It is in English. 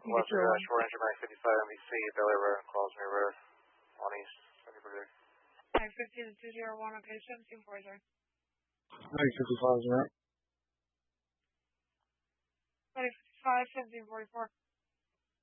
West Shore Engine Max 55 MBC, Bel Air Road, Clausmere Road, on East. Max 15 to 201 location, team 4, sir. Max 55 is right. Max 55, 1744.